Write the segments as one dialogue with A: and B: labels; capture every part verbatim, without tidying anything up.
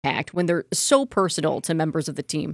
A: impact when they're so personal to members of the team?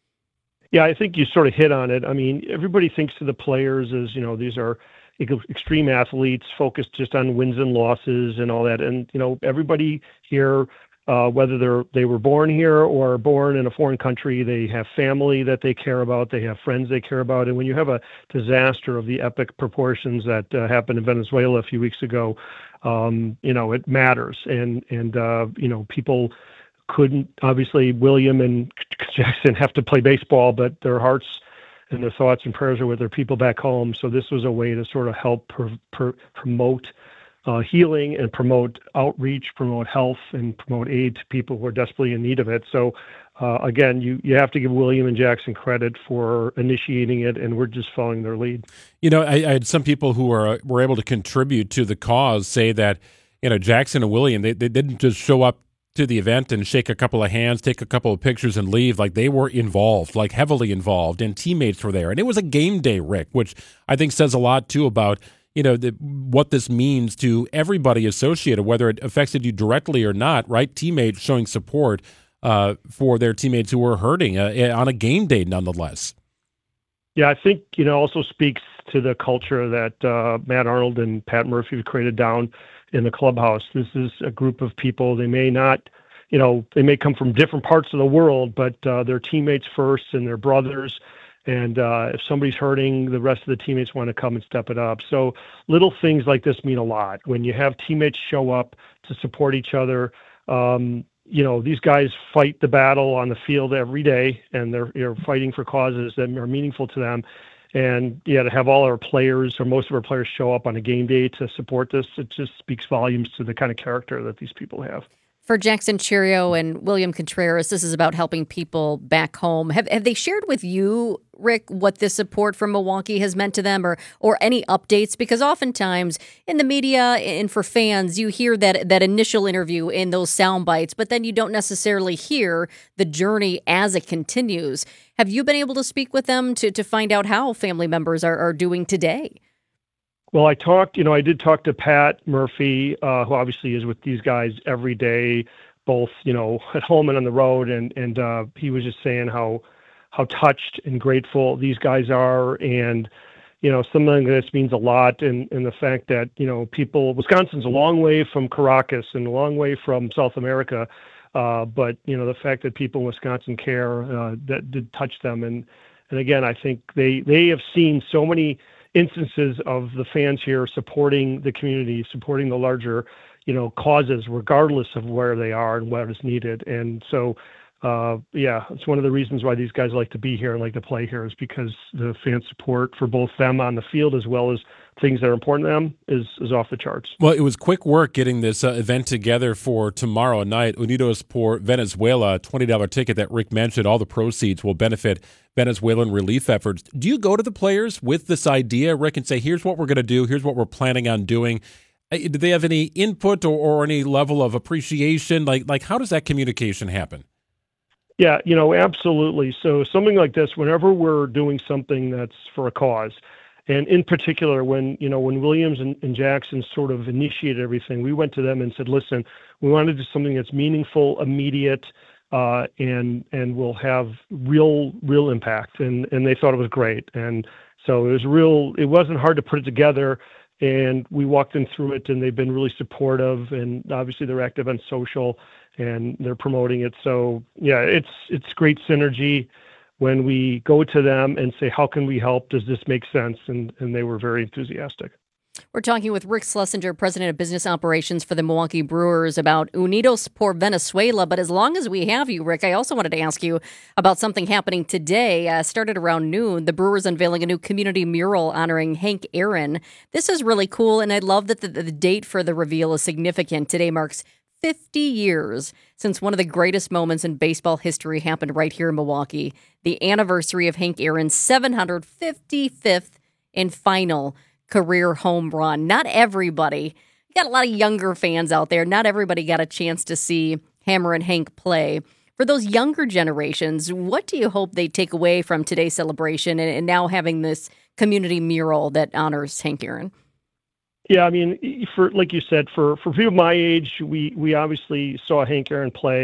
B: Yeah, I think you sort of hit on it. I mean, everybody thinks of the players as, you know, these are ex- extreme athletes focused just on wins and losses and all that. And, you know, everybody here, uh, whether they're they were born here or born in a foreign country, they have family that they care about, they have friends they care about. And when you have a disaster of the epic proportions that uh, happened in Venezuela a few weeks ago, um, you know, it matters. And, and uh, you know, people couldn't, obviously William and Jackson have to play baseball, but their hearts and their thoughts and prayers are with their people back home. So this was a way to sort of help pr- pr- promote uh, healing and promote outreach, promote health, and promote aid to people who are desperately in need of it. So uh, again, you, you have to give William and Jackson credit for initiating it, and we're just following their lead.
C: You know, I, I had some people who were were able to contribute to the cause say that, you know, Jackson and William, they, they didn't just show up to the event and shake a couple of hands, take a couple of pictures and leave. Like, they were involved, like heavily involved, and teammates were there. And it was a game day, Rick, which I think says a lot too about, you know, the, what this means to everybody associated, whether it affected you directly or not, right? Teammates showing support uh, for their teammates who were hurting uh, on a game day nonetheless.
B: Yeah, I think, you know, also speaks to the culture that uh, Matt Arnold and Pat Murphy have created down in the clubhouse. This is a group of people. They may not, you know, they may come from different parts of the world, but uh, they're teammates first and they're brothers. And uh, if somebody's hurting, the rest of the teammates want to come and step it up. So little things like this mean a lot. When you have teammates show up to support each other, um, you know, these guys fight the battle on the field every day, and they're, they're fighting for causes that are meaningful to them. And yeah, to have all our players or most of our players show up on a game day to support this, it just speaks volumes to the kind of character that these people have.
A: For Jackson Cherio and William Contreras, this is about helping people back home. Have have they shared with you, Rick, what this support from Milwaukee has meant to them, or or any updates? Because oftentimes in the media and for fans, you hear that that initial interview in those sound bites, but then you don't necessarily hear the journey as it continues. Have you been able to speak with them to, to find out how family members are, are doing today?
B: Well, I talked, you know, I did talk to Pat Murphy, uh, who obviously is with these guys every day, both, you know, at home and on the road. And, and uh, he was just saying how, how touched and grateful these guys are. And, you know, something like this means a lot. And, and the fact that, you know, people, Wisconsin's a long way from Caracas and a long way from South America. Uh, but, you know, the fact that people in Wisconsin care, uh, that did touch them. And, and again, I think they, they have seen so many instances of the fans here supporting the community, supporting the larger, you know, causes, regardless of where they are and what is needed. And so, uh, yeah, it's one of the reasons why these guys like to be here and like to play here, is because the fan support for both them on the field as well as things that are important to them is, is off the charts.
C: Well, it was quick work getting this uh, event together for tomorrow night. Unidos por Venezuela, twenty dollars ticket that Rick mentioned. All the proceeds will benefit Venezuelan relief efforts. Do you go to the players with this idea, Rick, and say, here's what we're going to do, here's what we're planning on doing? Uh, Do they have any input or, or any level of appreciation? Like, like how does that communication happen?
B: Yeah, you know, absolutely. So something like this, whenever we're doing something that's for a cause, and in particular, when, you know, when Williams and, and Jackson sort of initiated everything, we went to them and said, listen, we want to do something that's meaningful, immediate, uh, and and will have real, real impact. And, and they thought it was great. And so it was real, it wasn't hard to put it together. And we walked them through it, and they've been really supportive. And obviously they're active on social, and they're promoting it. So yeah, it's it's great synergy when we go to them and say, how can we help? Does this make sense? And and they were very enthusiastic.
A: We're talking with Rick Schlesinger, President of Business Operations for the Milwaukee Brewers, about Unidos por Venezuela. But as long as we have you, Rick, I also wanted to ask you about something happening today. Uh, started around noon. The Brewers unveiling a new community mural honoring Hank Aaron. This is really cool, and I love that the, the date for the reveal is significant. Today marks fifty years since one of the greatest moments in baseball history happened right here in Milwaukee. The anniversary of Hank Aaron's seven hundred fifty-fifth and final career home run. Not everybody, you got a lot of younger fans out there, not everybody got a chance to see Hammer and Hank play. For those younger generations, what do you hope they take away from today's celebration and, and now having this community mural that honors Hank Aaron?
B: Yeah, I mean, for like you said, for, for people my age, we, we obviously saw Hank Aaron play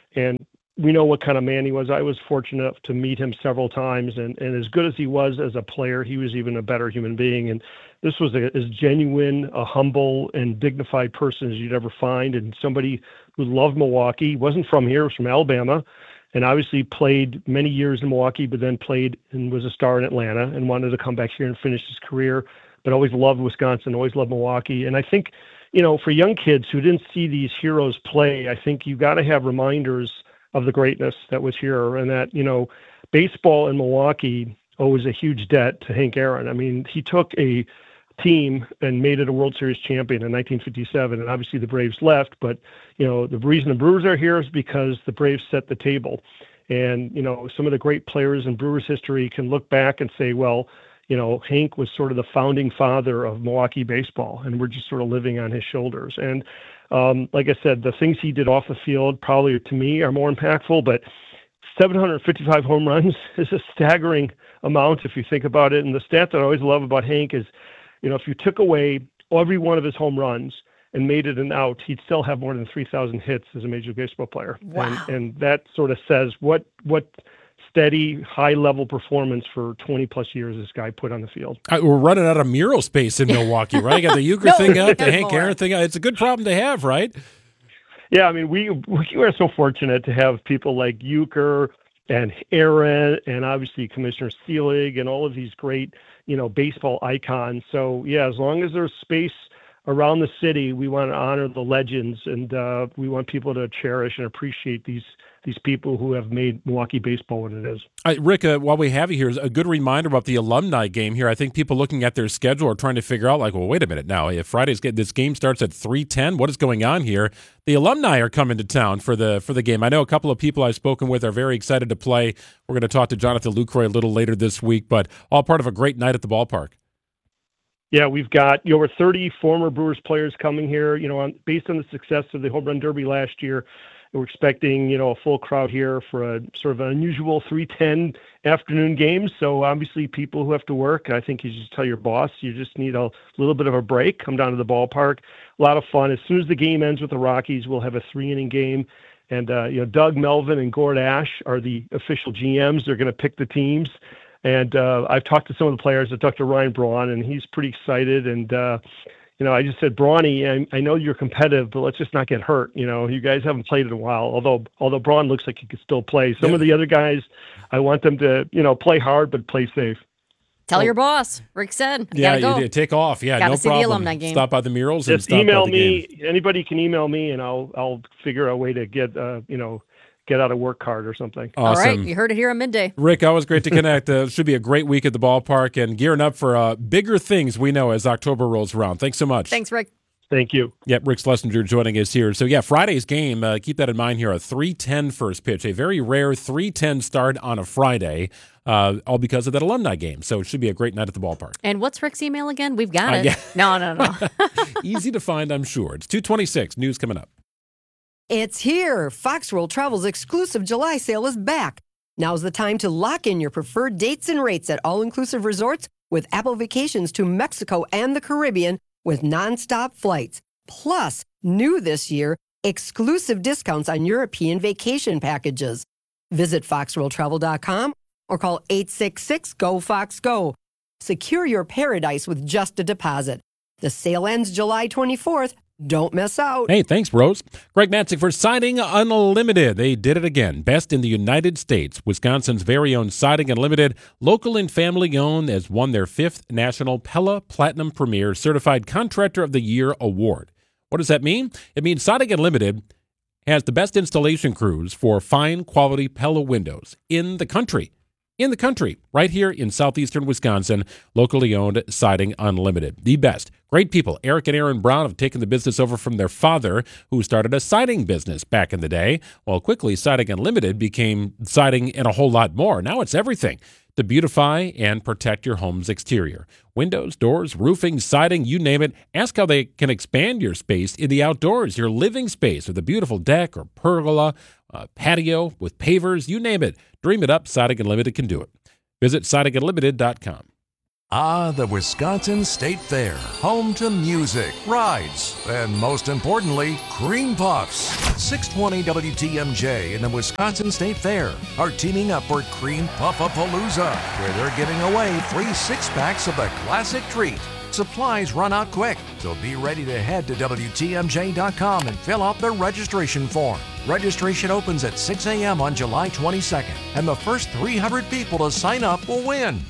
B: And we know what kind of man he was. I was fortunate enough to meet him several times, and, and as good as he was as a player, he was even a better human being. And this was a, as genuine, a humble and dignified person as you'd ever find, and somebody who loved Milwaukee. He wasn't from here, he was from Alabama, and obviously played many years in Milwaukee, but then played and was a star in Atlanta and wanted to come back here and finish his career, but always loved Wisconsin, always loved Milwaukee. And I think, you know, for young kids who didn't see these heroes play, I think you got to have reminders of the greatness that was here, and that, you know, baseball in Milwaukee owes a huge debt to Hank Aaron. I mean, he took a team and made it a World Series champion in nineteen fifty-seven, and obviously the Braves left, but, you know, the reason the Brewers are here is because the Braves set the table. And, you know, some of the great players in Brewers history can look back and say, well, you know, Hank was sort of the founding father of Milwaukee baseball, and we're just sort of living on his shoulders. And um, like I said, the things he did off the field probably to me are more impactful, but seven hundred fifty-five home runs is a staggering amount if you think about it. And the stat that I always love about Hank is, you know, if you took away every one of his home runs and made it an out, he'd still have more than three thousand hits as a Major League Baseball player.
A: Wow.
B: And, and that sort of says what what steady, high-level performance for twenty-plus years this guy put on the field.
C: Uh, we're running out of mural space in Milwaukee, right? You got the Euchre
A: No,
C: thing up, the
A: there's
C: Hank
A: more.
C: Aaron thing up. It's a good problem to have, right?
B: Yeah, I mean, we we are so fortunate to have people like Euchre and Aaron and obviously Commissioner Selig and all of these great, you know, baseball icons. So, yeah, as long as there's space around the city, we want to honor the legends, and uh, we want people to cherish and appreciate these these people who have made Milwaukee baseball what it is.
C: Uh, Rick, uh, while we have you here, is a good reminder about the alumni game here. I think people looking at their schedule are trying to figure out, like, well, wait a minute now. If Friday's get, this game starts at three ten, what is going on here? The alumni are coming to town for the for the game. I know a couple of people I've spoken with are very excited to play. We're going to talk to Jonathan Lucroy a little later this week, but all part of a great night at the ballpark.
B: Yeah, we've got you know, over thirty former Brewers players coming here, you know, on, based on the success of the Home Run Derby last year. We're expecting, you know, a full crowd here for a sort of an unusual three ten afternoon game. So obviously people who have to work, I think you just tell your boss, you just need a little bit of a break, come down to the ballpark. A lot of fun. As soon as the game ends with the Rockies, we'll have a three-inning game. And, uh, you know, Doug Melvin and Gord Ash are the official G Ms. They're going to pick the teams. And uh, I've talked to some of the players. I talked to Ryan Braun, and he's pretty excited. And, uh, you know, I just said, Brawny, I, I know you're competitive, but let's just not get hurt. You know, you guys haven't played in a while, although although Braun looks like he could still play. Some
C: Yeah.
B: of the other guys, I want them to, you know, play hard, but play safe.
A: Tell your boss. Rick said, you
C: Yeah,
A: gotta go.
C: you, take off. Yeah,
A: Gotta
C: no
A: see the
C: problem.
A: alumni game.
C: Stop by the murals and
B: Just
C: stop
B: email
C: by the
B: me.
C: game.
B: Anybody can email me, and I'll I'll figure a way to get, uh, you know, get out of work card or something.
A: All right,
C: Awesome.
A: you heard it here on Midday.
C: Rick, always great to connect. Uh, should be a great week at the ballpark and gearing up for uh, bigger things we know as October rolls around. Thanks so much.
A: Thanks, Rick.
B: Thank you.
C: Yep, Rick Schlesinger joining us here. So, yeah, Friday's game, uh, keep that in mind here, a three ten first pitch, a very rare three ten start on a Friday, uh, all because of that alumni game. So it should be a great night at the ballpark.
A: And what's Rick's email again? We've got
C: Uh,
A: it.
C: yeah.
A: No, no, no.
C: Easy to find, I'm sure. It's two twenty-six, news coming up.
D: It's here. Fox World Travel's exclusive July sale is back. Now's the time to lock in your preferred dates and rates at all-inclusive resorts with Apple Vacations to Mexico and the Caribbean with nonstop flights. Plus, new this year, exclusive discounts on European vacation packages. Visit fox world travel dot com or call eight six six, G O, Fox, Go. Secure your paradise with just a deposit. The sale ends July twenty-fourth. Don't miss out.
C: Hey, thanks, bros. Greg Matzek for Siding Unlimited. They did it again. Best in the United States. Wisconsin's very own Siding Unlimited, local and family owned, has won their fifth National Pella Platinum Premier Certified Contractor of the Year award. What does that mean? It means Siding Unlimited has the best installation crews for fine quality Pella windows in the country. In the country, right here in southeastern Wisconsin, locally owned Siding Unlimited. The best. Great people. Eric and Aaron Brown have taken the business over from their father, who started a siding business back in the day. Well, quickly, Siding Unlimited became siding and a whole lot more. Now it's everything to beautify and protect your home's exterior. Windows, doors, roofing, siding, you name it. Ask how they can expand your space in the outdoors, your living space with a beautiful deck or pergola, uh, patio with pavers, you name it. Dream it up, Siding Unlimited can do it. Visit siding unlimited dot com.
E: Ah, the Wisconsin State Fair, home to music, rides, and most importantly, cream puffs. six twenty W T M J and the Wisconsin State Fair are teaming up for Cream Puff-a-Palooza, where they're giving away free six-packs of the classic treat. Supplies run out quick, so be ready to head to W T M J dot com and fill out the registration form. Registration opens at six a.m. on July twenty-second, and the first three hundred people to sign up will win.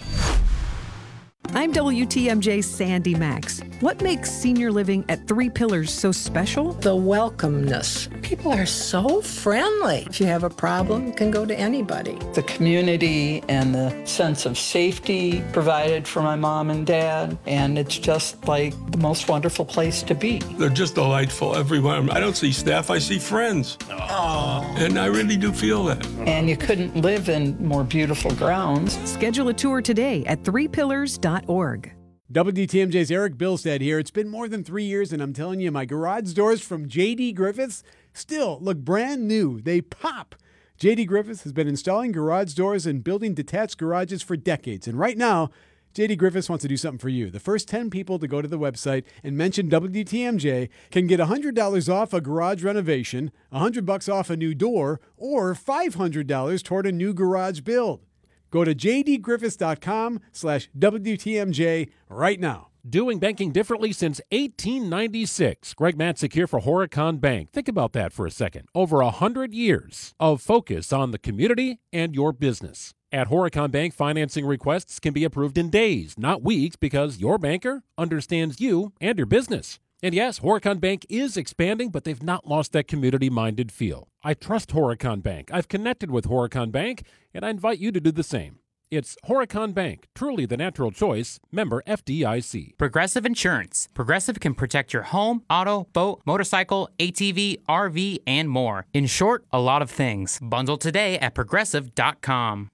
F: I'm W T M J's Sandy Max. What makes senior living at Three Pillars so special?
G: The welcomeness. People are so friendly. If you have a problem, you can go to anybody.
H: The community and the sense of safety provided for my mom and dad, and it's just like the most wonderful place to be.
I: They're just delightful, everyone. I don't see staff, I see friends. Aww. And I really do feel that.
H: And you couldn't live in more beautiful grounds.
F: Schedule a tour today at three pillars dot org.
J: W T M J's Eric Bilstead here. It's been more than three years, and I'm telling you, my garage doors from J D. Griffiths still look brand new. They pop. J D. Griffiths has been installing garage doors and building detached garages for decades, and right now, J D. Griffiths wants to do something for you. The first ten people to go to the website and mention W T M J can get one hundred dollars off a garage renovation, one hundred bucks off a new door, or five hundred dollars toward a new garage build. Go to j d griffiths dot com slash W T M J right now.
C: Doing banking differently since eighteen ninety-six. Greg Matzik here for Horicon Bank. Think about that for a second. Over one hundred years of focus on the community and your business. At Horicon Bank, financing requests can be approved in days, not weeks, because your banker understands you and your business. And yes, Horicon Bank is expanding, but they've not lost that community-minded feel. I trust Horicon Bank. I've connected with Horicon Bank, and I invite you to do the same. It's Horicon Bank, truly the natural choice, member F D I C.
K: Progressive Insurance. Progressive can protect your home, auto, boat, motorcycle, A T V, R V, and more. In short, a lot of things. Bundle today at progressive dot com.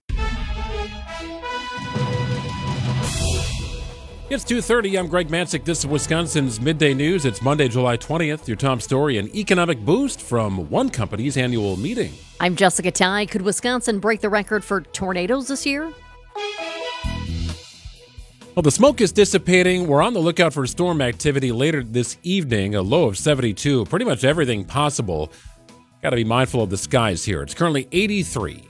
C: It's two thirty. I'm Greg Matzik. This is Wisconsin's Midday News. It's Monday, July twentieth. Your top story, an economic boost from one company's annual meeting.
A: I'm Jessica Ty. Could Wisconsin break the record for tornadoes this year?
C: Well, the smoke is dissipating. We're on the lookout for storm activity later this evening, a low of seventy-two. Pretty much everything possible. Got to be mindful of the skies here. It's currently eighty-three.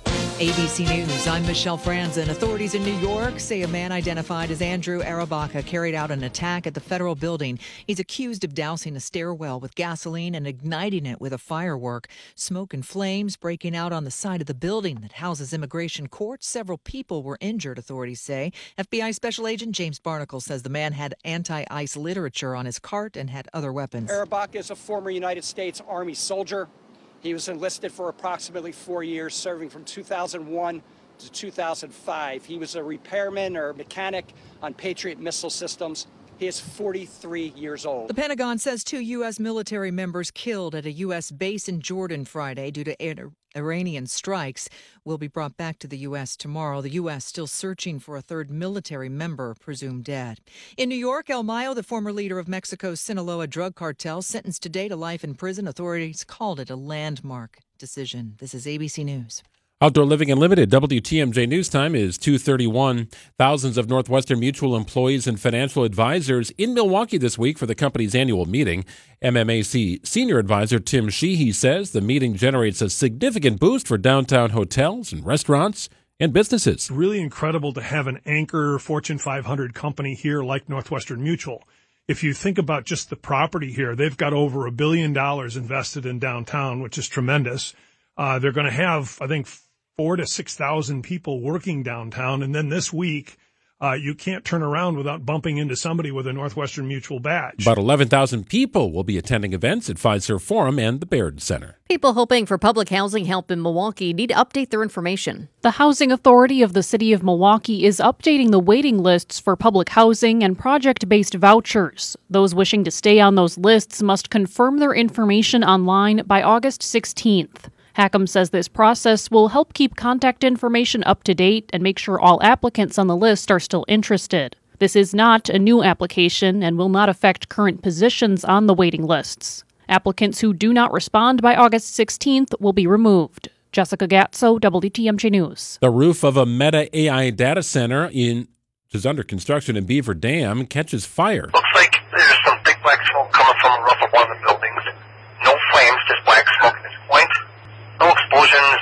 L: A B C News, I'm Michelle Franzen. Authorities in New York say a man identified as Andrew Arabaca carried out an attack at the federal building. He's accused of dousing a stairwell with gasoline and igniting it with a firework. Smoke and flames breaking out on the side of the building that houses immigration court. Several people were injured, authorities say. F B I Special Agent James Barnacle says the man had anti-ICE literature on his cart and had other weapons.
M: Arabaca is a former United States Army soldier. He was enlisted for approximately four years, serving from two thousand one to two thousand five. He was a repairman or mechanic on Patriot missile systems. He is forty-three years old.
L: The Pentagon says two U S military members killed at a U S base in Jordan Friday due to Iranian strikes will be brought back to the U S tomorrow. The U S still searching for a third military member presumed dead. In New York, El Mayo, the former leader of Mexico's Sinaloa drug cartel, sentenced today to life in prison. Authorities called it a landmark decision. This is A B C News.
C: Outdoor Living Unlimited, W T M J News Time is two thirty-one. Thousands of Northwestern Mutual employees and financial advisors in Milwaukee this week for the company's annual meeting. M M A C Senior Advisor Tim Sheehy says the meeting generates a significant boost for downtown hotels and restaurants and businesses.
N: It's really incredible to have an anchor Fortune five hundred company here like Northwestern Mutual. If you think about just the property here, they've got over a billion dollars invested in downtown, which is tremendous. Uh, they're going to have, I think, four to six thousand people working downtown, and then this week, uh, you can't turn around without bumping into somebody with a Northwestern Mutual badge.
C: About eleven thousand people will be attending events at Fiserv Forum and the Baird Center.
A: People hoping for public housing help in Milwaukee need to update their information.
O: The Housing Authority of the City of Milwaukee is updating the waiting lists for public housing and project-based vouchers. Those wishing to stay on those lists must confirm their information online by August sixteenth. Hackham says this process will help keep contact information up to date and make sure all applicants on the list are still interested. This is not a new application and will not affect current positions on the waiting lists. Applicants who do not respond by August sixteenth will be removed. Jessica Gatso, W T M J News.
C: The roof of a Meta A I data center in which is under construction in Beaver Dam, catches fire.
P: Looks like there's some big black smoke coming from the roof of one of the buildings. No flames, just black smoke at this point. No explosions,